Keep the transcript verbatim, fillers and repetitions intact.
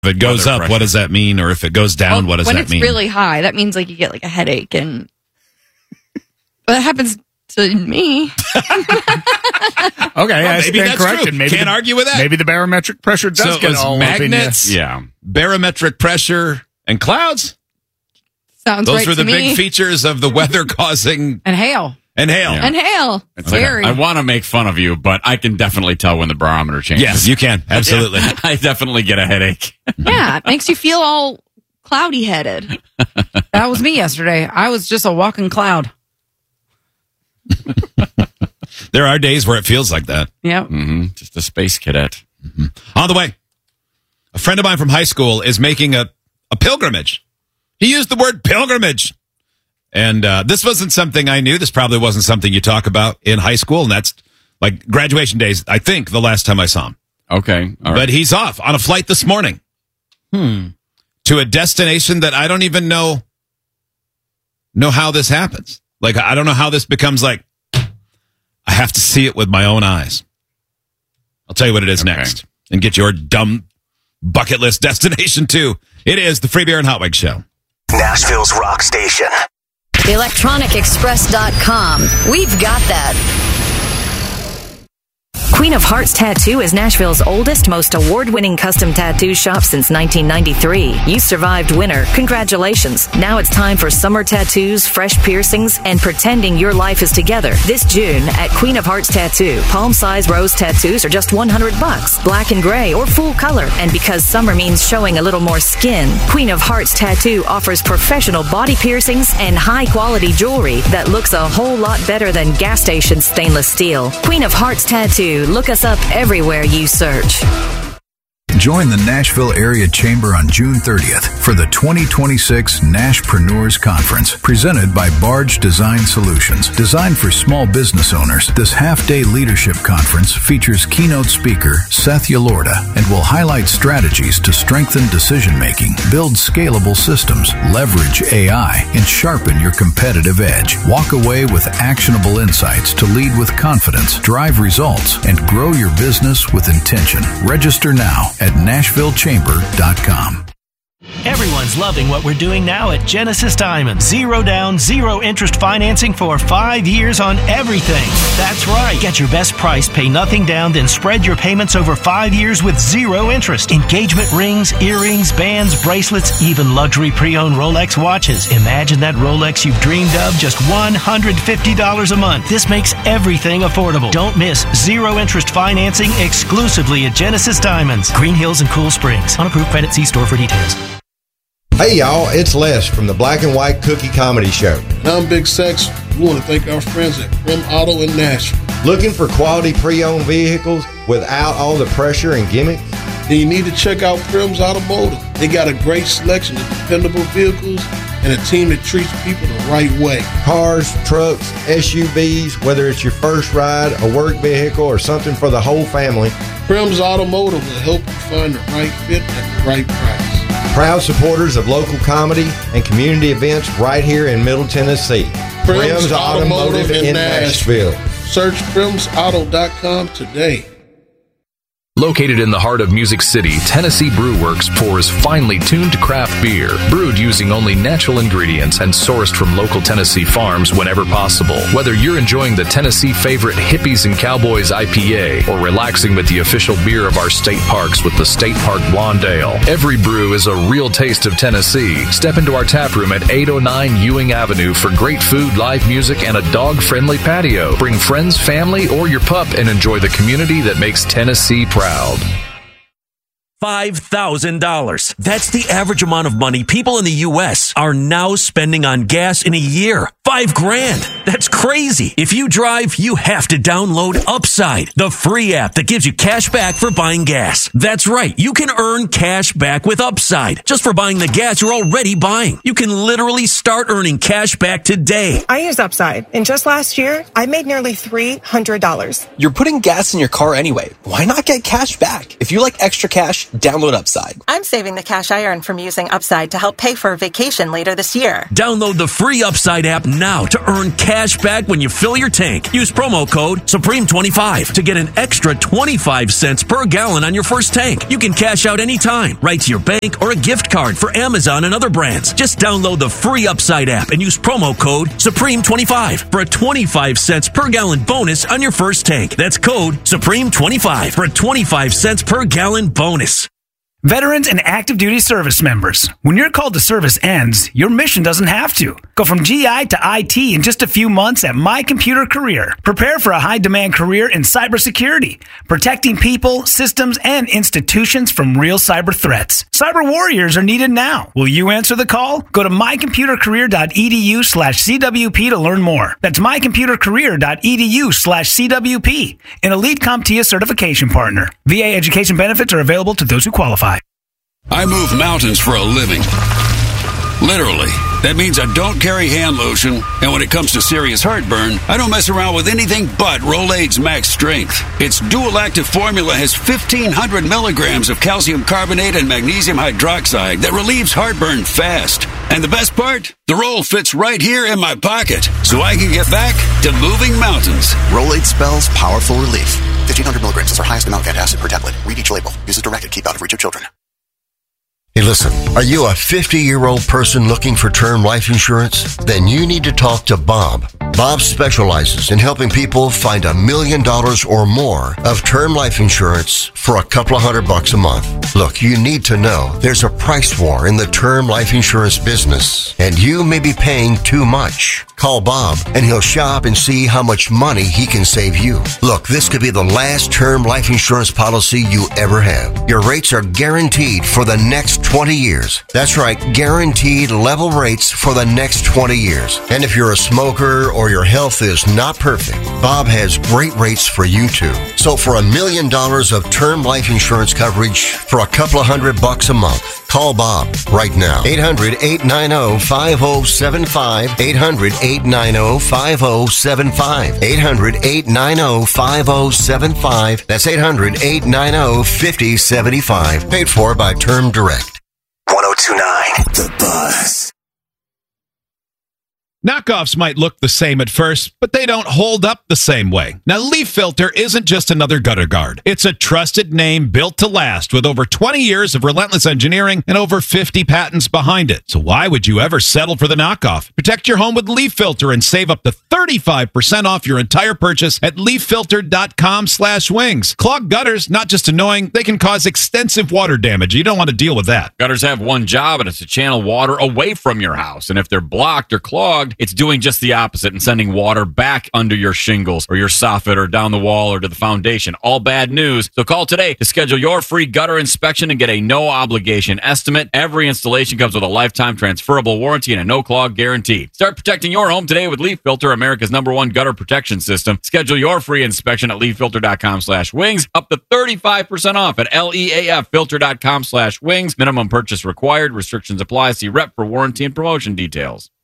If it goes up, what does that mean? Or if it goes down, well, what does that mean? When it's really high, that means like you get like a headache, and well, that happens to me. Okay, well, I maybe stand that's corrected. true. Maybe Can't the, argue with that. Maybe the barometric pressure does so get it was all magnets, up in yeah, barometric pressure, and clouds. Sounds Those right were the to big me. features of the weather causing and hail. And hail. Yeah. And hail. It's Scary. Like, I want to make fun of you, but I can definitely tell when the barometer changes. Yes, you can. Absolutely. Yeah, I definitely get a headache. Yeah, it makes you feel all cloudy headed. That was me yesterday. I was just a walking cloud. There are days where it feels like that. Yep. Mm-hmm. Just a space cadet. Mm-hmm. On the way, a friend of mine from high school is making a, a pilgrimage. He used the word pilgrimage. And uh, this wasn't something I knew. This probably wasn't something you talk about in high school. And that's like graduation days, I think, the last time I saw him. Okay. All right. But he's off on a flight this morning. Hmm. To a destination that I don't even know, know how this happens. Like, I don't know how this becomes like, I have to see it with my own eyes. I'll tell you what it is okay. next. And get your dumb bucket list destination too. It is the Free Beer and Hot Wings Show. Nashville's rock station. electronic express dot com. We've got that. Queen of Hearts Tattoo is Nashville's oldest, most award-winning custom tattoo shop since nineteen ninety-three. You survived winter. Congratulations. Now it's time for summer tattoos, fresh piercings, and pretending your life is together. This June at Queen of Hearts Tattoo, palm-size rose tattoos are just one hundred bucks, black and gray or full color. And because summer means showing a little more skin, Queen of Hearts Tattoo offers professional body piercings and high-quality jewelry that looks a whole lot better than gas station stainless steel. Queen of Hearts Tattoo. Look us up everywhere you search. Join the Nashville Area Chamber on June thirtieth for the twenty twenty-six Nashpreneurs Conference, presented by Barge Design Solutions. Designed for small business owners, this half-day leadership conference features keynote speaker Seth Yalorda and will highlight strategies to strengthen decision-making, build scalable systems, leverage A I, and sharpen your competitive edge. Walk away with actionable insights to lead with confidence, drive results, and grow your business with intention. Register now at Nashville Chamber dot com. Everyone's loving what we're doing now at Genesis Diamond. Zero down, zero interest financing for five years on everything. That's right. Get your best price, pay nothing down, then spread your payments over five years with zero interest. Engagement rings, earrings, bands, bracelets, even luxury pre-owned Rolex watches. Imagine that Rolex you've dreamed of, just one hundred fifty dollars a month. This makes everything affordable. Don't miss zero interest financing exclusively at Genesis Diamonds. Green Hills and Cool Springs. On approved credit, see store for details. Hey y'all, it's Les from the Black and White Cookie Comedy Show. I'm Big Sex. We want to thank our friends at Prim Auto in Nashville. Looking for quality pre-owned vehicles without all the pressure and gimmicks? Then you need to check out Prim's Automotive. They got a great selection of dependable vehicles and a team that treats people the right way. Cars, trucks, S U Vs, whether it's your first ride, a work vehicle, or something for the whole family. Prim's Automotive will help you find the right fit at the right price. Proud supporters of local comedy and community events right here in Middle Tennessee. Prim's, Prim's Automotive, Automotive in, in Nashville. Nashville. Search prims auto dot com today. Located in the heart of Music City, Tennessee Brew Works pours finely tuned craft beer, brewed using only natural ingredients and sourced from local Tennessee farms whenever possible. Whether you're enjoying the Tennessee favorite Hippies and Cowboys I P A or relaxing with the official beer of our state parks with the State Park Blonde Ale, every brew is a real taste of Tennessee. Step into our tap room at eight oh nine Ewing Avenue for great food, live music, and a dog-friendly patio. Bring friends, family, or your pup and enjoy the community that makes Tennessee proud. five thousand dollars. That's the average amount of money people in the U S are now spending on gas in a year. Five grand. That's crazy. If you drive, you have to download Upside, the free app that gives you cash back for buying gas. That's right. You can earn cash back with Upside just for buying the gas you're already buying. You can literally start earning cash back today. I use Upside, and just last year, I made nearly three hundred dollars. You're putting gas in your car anyway. Why not get cash back? If you like extra cash, Download Upside. I'm saving the cash I earn from using Upside to help pay for a vacation later this year. Download the free Upside app now to earn cash back when you fill your tank. Use promo code Supreme twenty-five to get an extra twenty-five cents per gallon on your first tank. You can cash out anytime, right to your bank or a gift card for Amazon and other brands. Just download the free Upside app and use promo code Supreme twenty-five for a twenty-five cents per gallon bonus on your first tank. That's code Supreme twenty-five for a twenty-five cents per gallon bonus. Veterans and active duty service members, when your call to service ends, your mission doesn't have to. Go from G I to I T in just a few months at My Computer Career. Prepare for a high-demand career in cybersecurity, protecting people, systems, and institutions from real cyber threats. Cyber warriors are needed now. Will you answer the call? Go to mycomputercareer.edu slash CWP to learn more. That's mycomputercareer.edu slash CWP, an Elite CompTIA certification partner. V A education benefits are available to those who qualify. I move mountains for a living. Literally. That means I don't carry hand lotion, and when it comes to serious heartburn, I don't mess around with anything but Rolaids Max Strength. Its dual-active formula has fifteen hundred milligrams of calcium carbonate and magnesium hydroxide that relieves heartburn fast. And the best part? The roll fits right here in my pocket, so I can get back to moving mountains. Rolaids spells powerful relief. fifteen hundred milligrams is our highest amount of antacid per tablet. Read each label. Use as directed. Keep out of reach of children. Hey, listen, are you a fifty-year-old person looking for term life insurance? Then you need to talk to Bob. Bob specializes in helping people find a million dollars or more of term life insurance for a couple of hundred bucks a month. Look, you need to know there's a price war in the term life insurance business, and you may be paying too much. Call Bob, and he'll shop and see how much money he can save you. Look, this could be the last term life insurance policy you ever have. Your rates are guaranteed for the next twenty years. That's right, guaranteed level rates for the next twenty years. And if you're a smoker or your health is not perfect, Bob has great rates for you too. So for a million dollars of term life insurance coverage for a couple of hundred bucks a month, call Bob right now. eight hundred, eight nine zero, five zero seven five. eight hundred, eight nine zero, five zero seven five. eight hundred, eight nine zero, five zero seven five. That's eight hundred, eight nine zero, five zero seven five. Paid for by Term Direct. one oh two point nine The Buzz. Knockoffs might look the same at first, but they don't hold up the same way. Now, Leaf Filter isn't just another gutter guard. It's a trusted name built to last with over twenty years of relentless engineering and over fifty patents behind it. So why would you ever settle for the knockoff? Protect your home with Leaf Filter and save up to thirty-five percent off your entire purchase at leaf filter dot com slash wings. Clogged gutters, not just annoying, they can cause extensive water damage. You don't want to deal with that. Gutters have one job, and it's to channel water away from your house. And if they're blocked or clogged, it's doing just the opposite and sending water back under your shingles or your soffit or down the wall or to the foundation. All bad news. So call today to schedule your free gutter inspection and get a no-obligation estimate. Every installation comes with a lifetime transferable warranty and a no-clog guarantee. Start protecting your home today with Leaf Filter, America's number one gutter protection system. Schedule your free inspection at leaf filter dot com slash wings. Up to thirty-five percent off at leaf filter dot com slash wings. Minimum purchase required. Restrictions apply. See rep for warranty and promotion details.